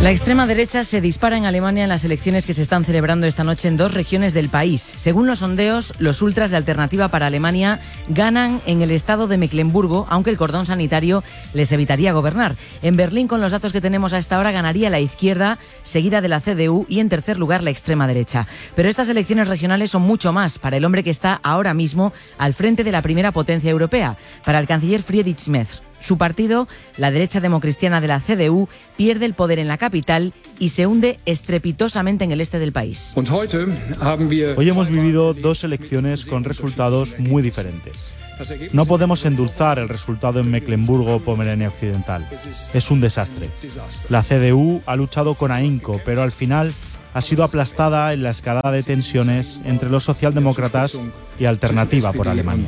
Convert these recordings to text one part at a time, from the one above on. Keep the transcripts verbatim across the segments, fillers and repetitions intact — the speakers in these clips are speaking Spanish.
La extrema derecha se dispara en Alemania en las elecciones que se están celebrando esta noche en dos regiones del país. Según los sondeos, los ultras de Alternativa para Alemania ganan en el estado de Mecklemburgo, aunque el cordón sanitario les evitaría gobernar. En Berlín, con los datos que tenemos a esta hora, ganaría la izquierda, seguida de la C D U y en tercer lugar la extrema derecha. Pero estas elecciones regionales son mucho más para el hombre que está ahora mismo al frente de la primera potencia europea, para el canciller Friedrich Merz. Su partido, la derecha democristiana de la C D U, pierde el poder en la capital y se hunde estrepitosamente en el este del país. Hoy hemos vivido dos elecciones con resultados muy diferentes. No podemos endulzar el resultado en Mecklemburgo-Pomerania Occidental. Es un desastre. La C D U ha luchado con ahínco, pero al final ha sido aplastada en la escalada de tensiones entre los socialdemócratas y Alternativa por Alemania.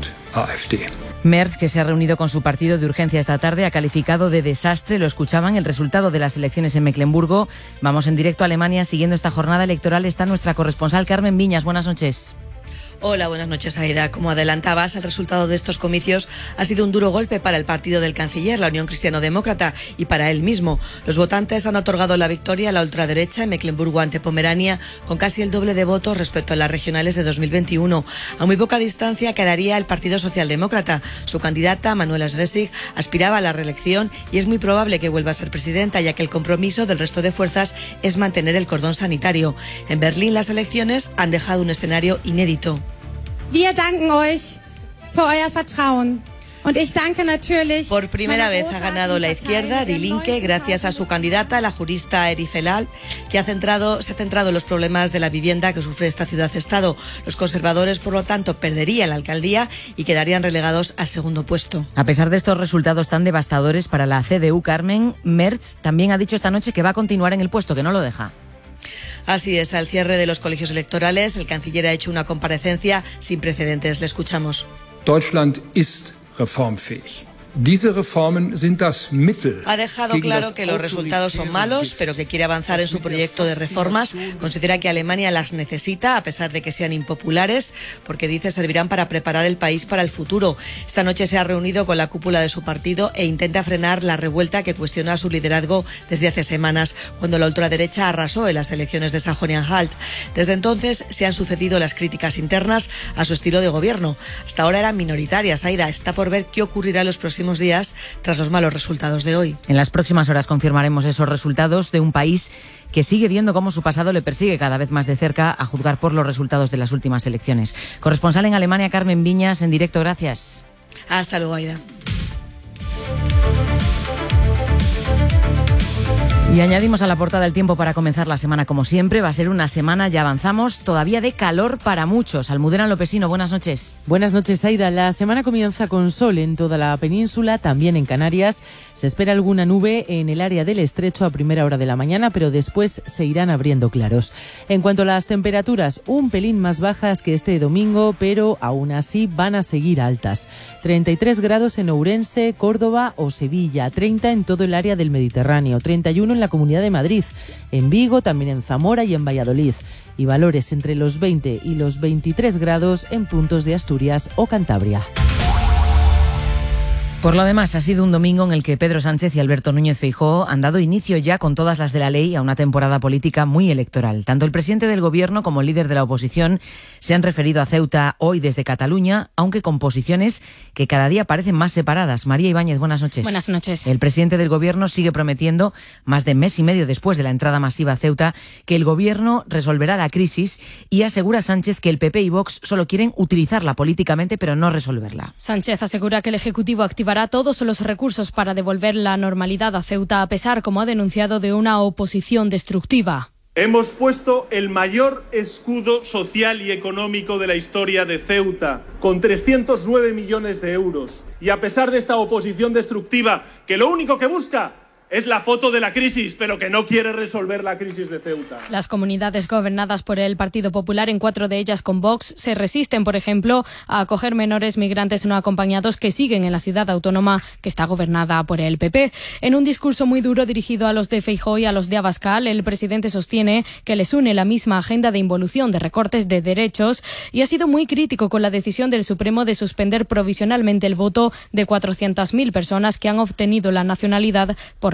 Merz, que se ha reunido con su partido de urgencia esta tarde, ha calificado de desastre, lo escuchaban, el resultado de las elecciones en Mecklemburgo. Vamos en directo a Alemania, siguiendo esta jornada electoral está nuestra corresponsal Carmen Viñas. Buenas noches. Hola, buenas noches, Aida. Como adelantabas, el resultado de estos comicios ha sido un duro golpe para el partido del canciller, la Unión Cristiano-Demócrata, y para él mismo. Los votantes han otorgado la victoria a la ultraderecha en Mecklemburgo ante Pomerania, con casi el doble de votos respecto a las regionales de dos mil veintiuno. A muy poca distancia quedaría el Partido Socialdemócrata. Su candidata, Manuela Schwesig, aspiraba a la reelección y es muy probable que vuelva a ser presidenta, ya que el compromiso del resto de fuerzas es mantener el cordón sanitario. En Berlín, las elecciones han dejado un escenario inédito. Wir danken euch für euer Vertrauen. Und ich danke natürlich. Por primera vez ha ganado la izquierda, Die Linke, gracias a su candidata, la jurista Eri Felal, que ha centrado, se ha centrado en los problemas de la vivienda que sufre esta ciudad-estado. Los conservadores, por lo tanto, perderían la alcaldía y quedarían relegados al segundo puesto. A pesar de estos resultados tan devastadores para la C D U, Carmen, Merz también ha dicho esta noche que va a continuar en el puesto, que no lo deja. Así es, al cierre de los colegios electorales, el canciller ha hecho una comparecencia sin precedentes. Le escuchamos. Deutschland ist reformfähig. Diese Reformen sind das Mittel. Ha dejado claro que los resultados son malos, pero que quiere avanzar en su proyecto de reformas. Considera que Alemania las necesita, a pesar de que sean impopulares, porque dice servirán para preparar el país para el futuro. Esta noche se ha reunido con la cúpula de su partido e intenta frenar la revuelta que cuestiona su liderazgo desde hace semanas, cuando la ultraderecha arrasó en las elecciones de Sajonia-Anhalt. Desde entonces se han sucedido las críticas internas a su estilo de gobierno. Hasta ahora eran minoritarias. Aida, está por ver qué ocurrirá en los próximos días tras los malos resultados de hoy. En las próximas horas confirmaremos esos resultados de un país que sigue viendo cómo su pasado le persigue cada vez más de cerca, a juzgar por los resultados de las últimas elecciones. Corresponsal en Alemania, Carmen Viñas, en directo, gracias. Hasta luego, Aida. Y añadimos a la portada el tiempo para comenzar la semana como siempre. Va a ser una semana, ya avanzamos, todavía de calor para muchos. Almudena Lopesino, buenas noches. Buenas noches, Aida. La semana comienza con sol en toda la península, también en Canarias. Se espera alguna nube en el área del estrecho a primera hora de la mañana, pero después se irán abriendo claros. En cuanto a las temperaturas, un pelín más bajas que este domingo, pero aún así van a seguir altas. treinta y tres grados en Ourense, Córdoba o Sevilla, treinta en todo el área del Mediterráneo, treinta y uno en la Comunidad de Madrid, en Vigo, también en Zamora y en Valladolid, y valores entre los veinte y los veintitrés grados en puntos de Asturias o Cantabria. Por lo demás, ha sido un domingo en el que Pedro Sánchez y Alberto Núñez Feijóo han dado inicio ya con todas las de la ley a una temporada política muy electoral. Tanto el presidente del Gobierno como el líder de la oposición se han referido a Ceuta hoy desde Cataluña, aunque con posiciones que cada día parecen más separadas. María Ibáñez, buenas noches. Buenas noches. El presidente del Gobierno sigue prometiendo, más de mes y medio después de la entrada masiva a Ceuta, que el Gobierno resolverá la crisis, y asegura Sánchez que el P P y Vox solo quieren utilizarla políticamente pero no resolverla. Sánchez asegura que el Ejecutivo activará todos los recursos para devolver la normalidad a Ceuta, a pesar, como ha denunciado, de una oposición destructiva. Hemos puesto el mayor escudo social y económico de la historia de Ceuta, con trescientos nueve millones de euros. Y a pesar de esta oposición destructiva, que lo único que busca es la foto de la crisis, pero que no quiere resolver la crisis de Ceuta. Las comunidades gobernadas por el Partido Popular, en cuatro de ellas con Vox, se resisten, por ejemplo, a acoger menores migrantes no acompañados que siguen en la ciudad autónoma que está gobernada por el P P. En un discurso muy duro dirigido a los de Feijóo y a los de Abascal, el presidente sostiene que les une la misma agenda de involución, de recortes de derechos, y ha sido muy crítico con la decisión del Supremo de suspender provisionalmente el voto de cuatrocientas mil personas que han obtenido la nacionalidad por la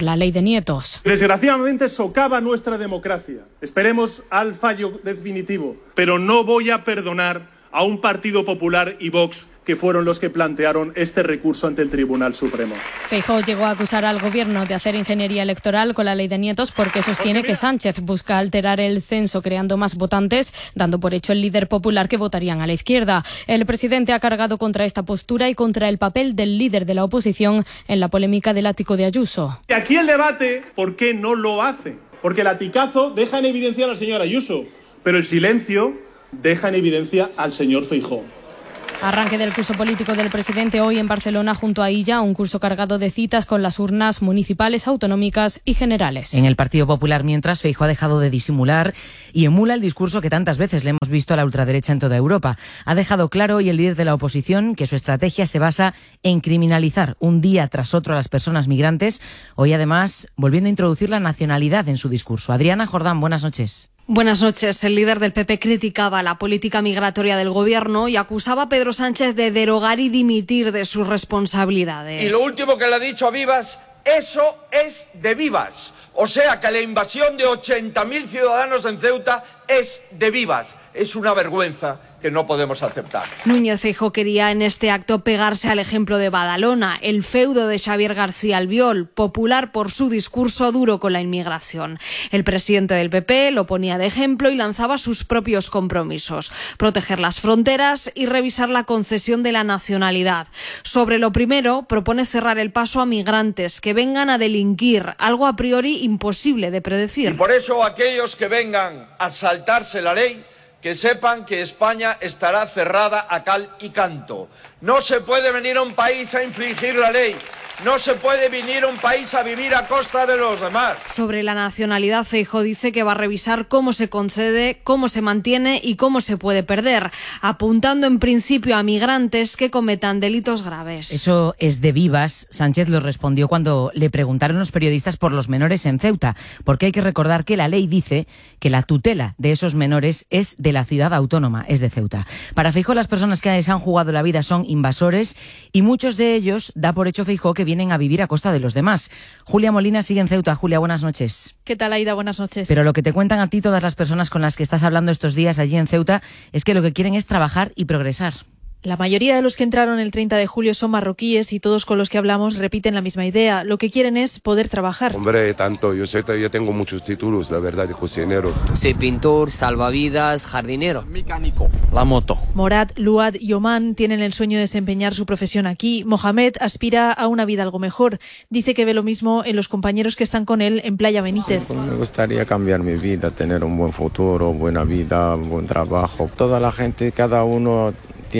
la ley de nietos. Desgraciadamente socava nuestra democracia. Esperemos al fallo definitivo, pero no voy a perdonar a un Partido Popular y Vox que fueron los que plantearon este recurso ante el Tribunal Supremo. Feijóo llegó a acusar al gobierno de hacer ingeniería electoral con la ley de nietos porque sostiene que Sánchez busca alterar el censo creando más votantes, dando por hecho el líder popular que votarían a la izquierda. El presidente ha cargado contra esta postura y contra el papel del líder de la oposición en la polémica del ático de Ayuso. Y aquí el debate, ¿por qué no lo hace? Porque el aticazo deja en evidencia a la señora Ayuso, pero el silencio deja en evidencia al señor Feijóo. Arranque del curso político del presidente hoy en Barcelona junto a Illa, un curso cargado de citas con las urnas municipales, autonómicas y generales. En el Partido Popular, mientras, Feijóo ha dejado de disimular y emula el discurso que tantas veces le hemos visto a la ultraderecha en toda Europa. Ha dejado claro hoy el líder de la oposición que su estrategia se basa en criminalizar un día tras otro a las personas migrantes, hoy además volviendo a introducir la nacionalidad en su discurso. Adriana Jordán, buenas noches. Buenas noches. El líder del P P criticaba la política migratoria del gobierno y acusaba a Pedro Sánchez de derogar y dimitir de sus responsabilidades. Y lo último que le ha dicho a Vivas, eso es de Vivas. O sea que la invasión de ochenta mil ciudadanos en Ceuta es de Vivas. Es una vergüenza que no podemos aceptar. Núñez Feijóo quería en este acto pegarse al ejemplo de Badalona, el feudo de Xavier García Albiol, popular por su discurso duro con la inmigración. El presidente del P P lo ponía de ejemplo y lanzaba sus propios compromisos: proteger las fronteras y revisar la concesión de la nacionalidad. Sobre lo primero, propone cerrar el paso a migrantes que vengan a delinquir, algo a priori imposible de predecir. Y por eso aquellos que vengan a saltarse la ley, que sepan que España estará cerrada a cal y canto. No se puede venir a un país a infringir la ley. No se puede venir a un país a vivir a costa de los demás. Sobre la nacionalidad, Feijóo dice que va a revisar cómo se concede, cómo se mantiene y cómo se puede perder, apuntando en principio a migrantes que cometan delitos graves. Eso es de Vivas. Sánchez lo respondió cuando le preguntaron los periodistas por los menores en Ceuta, porque hay que recordar que la ley dice que la tutela de esos menores es de la ciudad autónoma, es de Ceuta. Para Feijóo, las personas que se han jugado la vida son invasores y muchos de ellos da por hecho Feijóo que vienen a vivir a costa de los demás. Julia Molina sigue en Ceuta. Julia, buenas noches. ¿Qué tal, Aida? Buenas noches. Pero lo que te cuentan a ti todas las personas con las que estás hablando estos días allí en Ceuta es que lo que quieren es trabajar y progresar. La mayoría de los que entraron el treinta de julio son marroquíes y todos con los que hablamos repiten la misma idea. Lo que quieren es poder trabajar. Hombre, tanto. Yo sé, yo tengo muchos títulos, la verdad, de cocinero. Soy pintor, salvavidas, jardinero. Mecánico. La moto. Morad, Luad y Oman tienen el sueño de desempeñar su profesión aquí. Mohamed aspira a una vida algo mejor. Dice que ve lo mismo en los compañeros que están con él en Playa Benítez. Sí, me gustaría cambiar mi vida, tener un buen futuro, buena vida, buen trabajo. Toda la gente, cada uno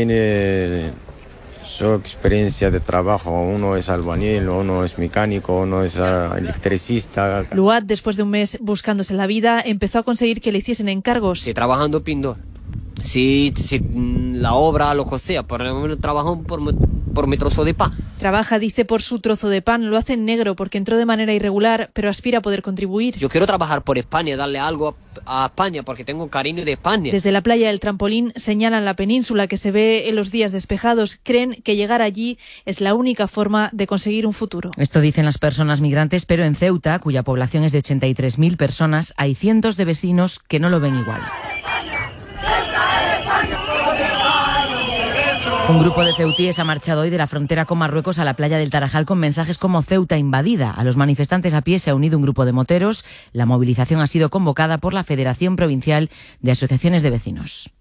tiene su experiencia de trabajo. Uno es albañil, uno es mecánico, uno es electricista. Luad, después de un mes buscándose la vida, empezó a conseguir que le hiciesen encargos. Sí, trabajando pintor. Sí, sí, la obra, lo que sea, por lo menos trabajo por, por mi trozo de pan. Trabaja, dice, por su trozo de pan. Lo hace en negro porque entró de manera irregular, pero aspira a poder contribuir. Yo quiero trabajar por España, darle algo a, a España, porque tengo cariño de España. Desde la playa del Trampolín señalan la península que se ve en los días despejados. Creen que llegar allí es la única forma de conseguir un futuro. Esto dicen las personas migrantes, pero en Ceuta, cuya población es de ochenta y tres mil personas, hay cientos de vecinos que no lo ven igual. Un grupo de ceutíes ha marchado hoy de la frontera con Marruecos a la playa del Tarajal con mensajes como Ceuta invadida. A los manifestantes a pie se ha unido un grupo de moteros. La movilización ha sido convocada por la Federación Provincial de Asociaciones de Vecinos.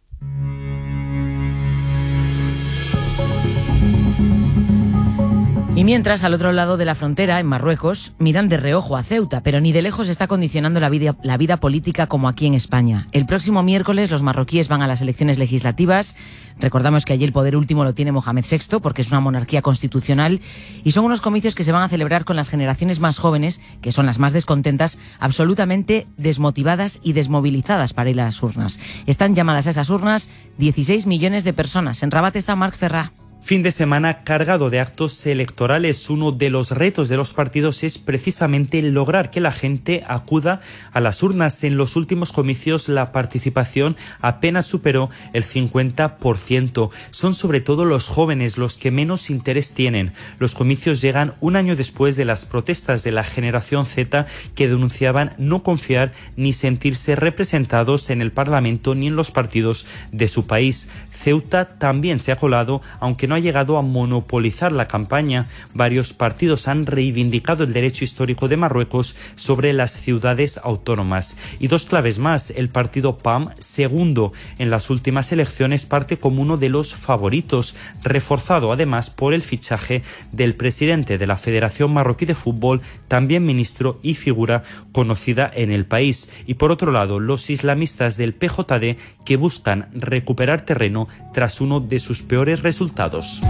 Y mientras, al otro lado de la frontera, en Marruecos, miran de reojo a Ceuta, pero ni de lejos está condicionando la vida, la vida política como aquí en España. El próximo miércoles los marroquíes van a las elecciones legislativas. Recordamos que allí el poder último lo tiene Mohamed sexto, porque es una monarquía constitucional, y son unos comicios que se van a celebrar con las generaciones más jóvenes, que son las más descontentas, absolutamente desmotivadas y desmovilizadas para ir a las urnas. Están llamadas a esas urnas dieciséis millones de personas. En Rabat está Marc Ferrá. Fin de semana cargado de actos electorales. Uno de los retos de los partidos es precisamente lograr que la gente acuda a las urnas. En los últimos comicios la participación apenas superó el cincuenta por ciento. Son sobre todo los jóvenes los que menos interés tienen. Los comicios llegan un año después de las protestas de la generación Z, que denunciaban no confiar ni sentirse representados en el Parlamento ni en los partidos de su país. Ceuta también se ha colado, aunque no ha llegado a monopolizar la campaña. Varios partidos han reivindicado el derecho histórico de Marruecos sobre las ciudades autónomas. Y dos claves más: el partido P A M, segundo en las últimas elecciones, parte como uno de los favoritos, reforzado además por el fichaje del presidente de la Federación Marroquí de Fútbol, también ministro y figura conocida en el país. Y por otro lado, los islamistas del P J D, que buscan recuperar terreno tras uno de sus peores resultados.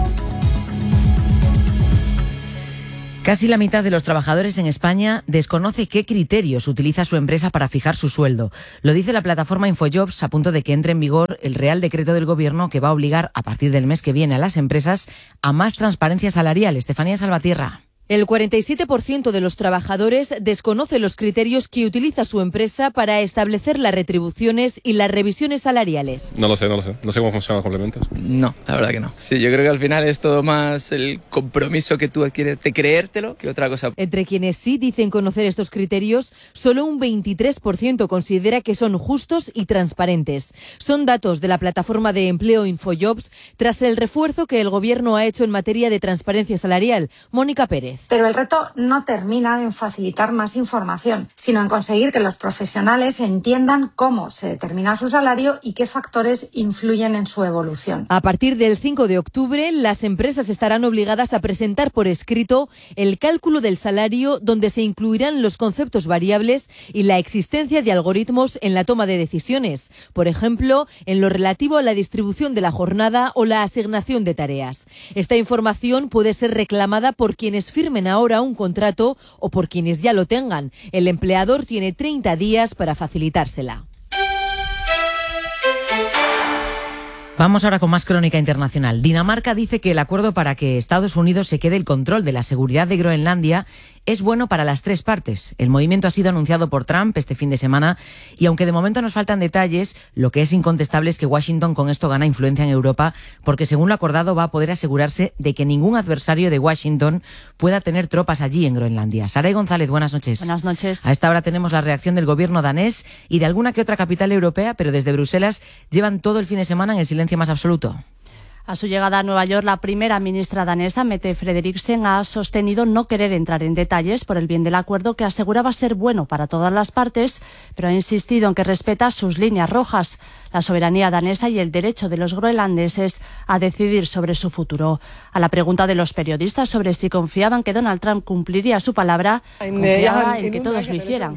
Casi la mitad de los trabajadores en España desconoce qué criterios utiliza su empresa para fijar su sueldo. Lo dice la plataforma InfoJobs, a punto de que entre en vigor el Real Decreto del Gobierno que va a obligar a partir del mes que viene a las empresas a más transparencia salarial. Estefanía Salvatierra. El cuarenta y siete por ciento de los trabajadores desconoce los criterios que utiliza su empresa para establecer las retribuciones y las revisiones salariales. No lo sé, no lo sé. No sé cómo funcionan los complementos. No, la verdad que no. Sí, yo creo que al final es todo más el compromiso que tú adquieres de creértelo que otra cosa. Entre quienes sí dicen conocer estos criterios, solo un veintitrés por ciento considera que son justos y transparentes. Son datos de la plataforma de empleo InfoJobs tras el refuerzo que el Gobierno ha hecho en materia de transparencia salarial. Mónica Pérez. Pero el reto no termina en facilitar más información, sino en conseguir que los profesionales entiendan cómo se determina su salario y qué factores influyen en su evolución. A partir del cinco de octubre, las empresas estarán obligadas a presentar por escrito el cálculo del salario, donde se incluirán los conceptos variables y la existencia de algoritmos en la toma de decisiones, por ejemplo, en lo relativo a la distribución de la jornada o la asignación de tareas. Esta información puede ser reclamada por quienes firmen ahora un contrato o por quienes ya lo tengan. El empleador tiene treinta días para facilitársela. Vamos ahora con más crónica internacional. Dinamarca dice que el acuerdo para que Estados Unidos se quede el control de la seguridad de Groenlandia es bueno para las tres partes. El movimiento ha sido anunciado por Trump este fin de semana y aunque de momento nos faltan detalles, lo que es incontestable es que Washington con esto gana influencia en Europa porque según lo acordado va a poder asegurarse de que ningún adversario de Washington pueda tener tropas allí en Groenlandia. Saray González, buenas noches. Buenas noches. A esta hora tenemos la reacción del gobierno danés y de alguna que otra capital europea, pero desde Bruselas llevan todo el fin de semana en el silencio más absoluto. A su llegada a Nueva York, la primera ministra danesa, Mette Frederiksen, ha sostenido no querer entrar en detalles por el bien del acuerdo que aseguraba ser bueno para todas las partes, pero ha insistido en que respeta sus líneas rojas, la soberanía danesa y el derecho de los groenlandeses a decidir sobre su futuro. A la pregunta de los periodistas sobre si confiaban que Donald Trump cumpliría su palabra, confiaba en que todos lo hicieran.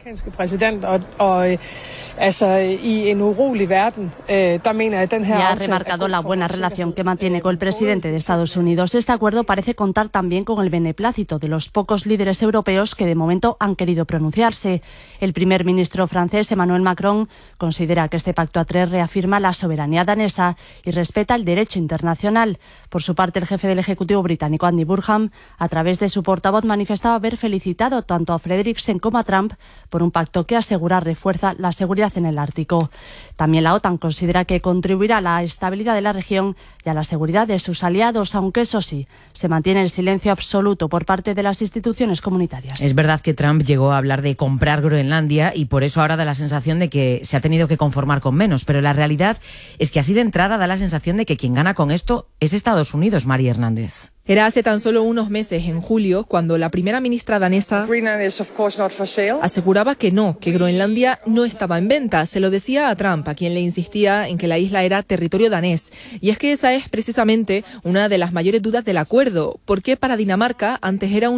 Y ha remarcado la buena relación que mantiene con el presidente de Estados Unidos. Este acuerdo parece contar también con el beneplácito de los pocos líderes europeos que de momento han querido pronunciarse. El primer ministro francés, Emmanuel Macron, considera que este pacto a tres reafirma la soberanía danesa y respeta el derecho internacional. Por su parte, el jefe del Ejecutivo británico, Andy Burnham, a través de su portavoz, manifestaba haber felicitado tanto a Frederiksen como a Trump por un pacto que asegura refuerza la seguridad en el Ártico. También la OTAN considera que contribuirá a la estabilidad de la región y a la seguridad de sus aliados, aunque eso sí, se mantiene el silencio absoluto por parte de las instituciones comunitarias. Es verdad que Trump llegó a hablar de comprar Groenlandia y por eso ahora da la sensación de que se ha tenido que conformar con menos, pero la realidad es que así de entrada da la sensación de que quien gana con esto es Estados Unidos, María Hernández. Era hace tan solo unos meses, en julio, cuando la primera ministra danesa aseguraba que no, que Groenlandia no estaba en venta. Se lo decía a Trump, a quien le insistía en que la isla era territorio danés. Y es que esa es precisamente una de las mayores dudas del acuerdo. ¿Por qué para Dinamarca antes era un no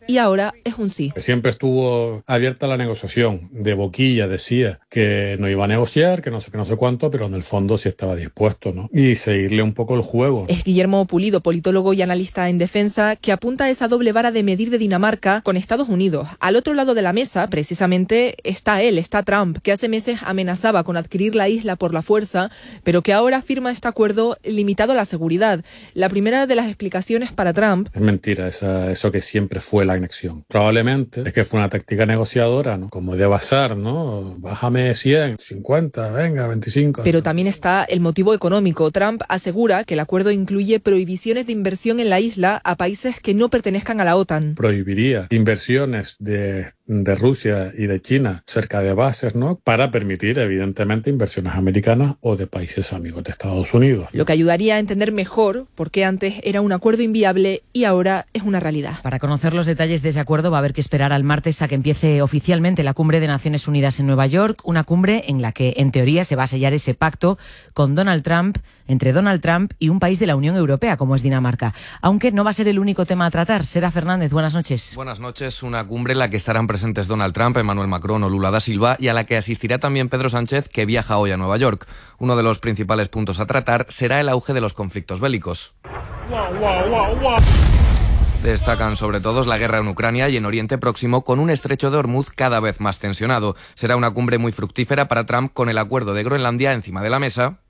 y ahora es un sí. Siempre estuvo abierta la negociación. De boquilla decía que no iba a negociar, que no sé qué, no sé cuánto, pero en el fondo sí estaba dispuesto, ¿no? Y seguirle un poco el juego. Es Guillermo Pulido, politólogo y analista en defensa, que apunta a esa doble vara de medir de Dinamarca con Estados Unidos. Al otro lado de la mesa, precisamente, está él, está Trump, que hace meses amenazaba con adquirir la isla por la fuerza, pero que ahora firma este acuerdo limitado a la seguridad. La primera de las explicaciones para Trump... Es mentira, esa, eso que siempre fue la anexión. Probablemente es que fue una táctica negociadora, ¿no? Como de bazar, ¿no? Bájame cien, cincuenta, venga, veinticinco. Pero también está el motivo económico. Trump asegura que el acuerdo incluye prohibiciones de inversión en la isla a países que no pertenezcan a la OTAN. Prohibiría inversiones de, de Rusia y de China cerca de bases, ¿no? Para permitir, evidentemente, inversiones americanas o de países amigos de Estados Unidos, ¿no? Lo que ayudaría a entender mejor por qué antes era un acuerdo inviable y ahora es una realidad. Para conocer los detalles de ese acuerdo va a haber que esperar al martes a que empiece oficialmente la cumbre de Naciones Unidas en Nueva York, una cumbre en la que, en teoría, se va a sellar ese pacto con Donald Trump, entre Donald Trump y un país de la Unión Europea, como es Dinamarca. Aunque no va a ser el único tema a tratar. Sera Fernández, buenas noches. Buenas noches. Una cumbre en la que estarán presentes Donald Trump, Emmanuel Macron o Lula da Silva y a la que asistirá también Pedro Sánchez, que viaja hoy a Nueva York. Uno de los principales puntos a tratar será el auge de los conflictos bélicos. Wow, wow, wow, wow. Destacan sobre todo la guerra en Ucrania y en Oriente Próximo, con un estrecho de Hormuz cada vez más tensionado. Será una cumbre muy fructífera para Trump, con el acuerdo de Groenlandia encima de la mesa.